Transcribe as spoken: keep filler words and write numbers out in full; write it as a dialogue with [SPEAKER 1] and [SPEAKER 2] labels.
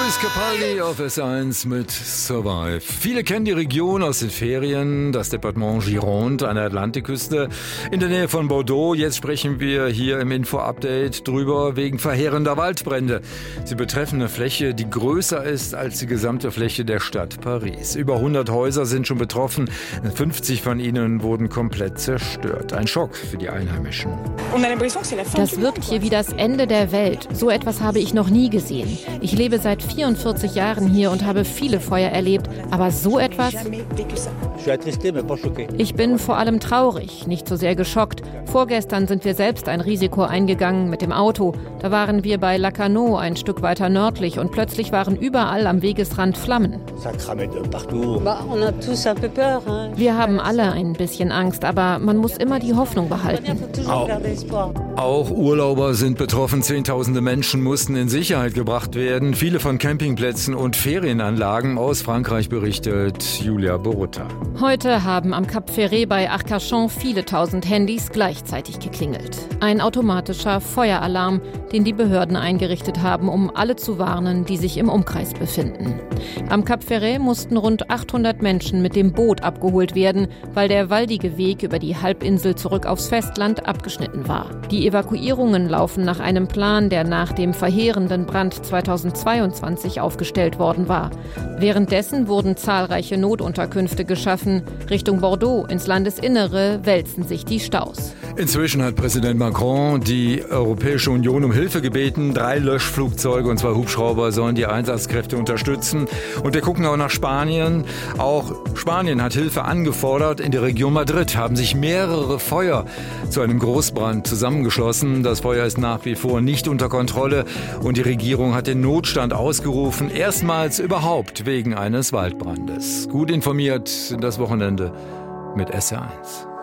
[SPEAKER 1] Luis Capaldi auf S eins mit Survive. Viele kennen die Region aus den Ferien, das Departement Gironde an der Atlantikküste in der Nähe von Bordeaux. Jetzt sprechen wir hier im Info-Update drüber wegen verheerender Waldbrände. Sie betreffen eine Fläche, die größer ist als die gesamte Fläche der Stadt Paris. Über hundert Häuser sind schon betroffen, fünfzig von ihnen wurden komplett zerstört. Ein Schock für die Einheimischen.
[SPEAKER 2] Das wirkt hier wie das Ende der Welt. So etwas habe ich noch nie gesehen. Ich lebe seit vierundvierzig Jahren hier und habe viele Feuer erlebt, aber so etwas? Ich bin vor allem traurig, nicht so sehr geschockt. Vorgestern sind wir selbst ein Risiko eingegangen mit dem Auto. Da waren wir bei Lacanau, ein Stück weiter nördlich, und plötzlich waren überall am Wegesrand Flammen. Wir haben alle ein bisschen Angst, aber man muss immer die Hoffnung behalten.
[SPEAKER 1] Auch, auch Urlauber sind betroffen. Zehntausende Menschen mussten in Sicherheit gebracht werden. Viele von Campingplätzen und Ferienanlagen. Aus Frankreich berichtet Julia Borutta.
[SPEAKER 2] Heute haben am Cap Ferret bei Arcachon viele tausend Handys gleichzeitig geklingelt. Ein automatischer Feueralarm, den die Behörden eingerichtet haben, um alle zu warnen, die sich im Umkreis befinden. Am Cap Ferret mussten rund achthundert Menschen mit dem Boot abgeholt werden, weil der waldige Weg über die Halbinsel zurück aufs Festland abgeschnitten war. Die Evakuierungen laufen nach einem Plan, der nach dem verheerenden Brand zweitausendzweiundzwanzig aufgestellt worden war. Währenddessen wurden zahlreiche Notunterkünfte geschaffen. Richtung Bordeaux ins Landesinnere wälzen sich die Staus.
[SPEAKER 1] Inzwischen hat Präsident Macron die Europäische Union um Hilfe gebeten. Drei Löschflugzeuge und zwei Hubschrauber sollen die Einsatzkräfte unterstützen. Und wir gucken auch nach Spanien. Auch Spanien hat Hilfe angefordert. In der Region Madrid haben sich mehrere Feuer zu einem Großbrand zusammengeschlossen. Das Feuer ist nach wie vor nicht unter Kontrolle und die Regierung hat den Notstand ausgerufen. Erstmals überhaupt wegen eines Waldbrandes. Gut informiert das Wochenende mit S R eins.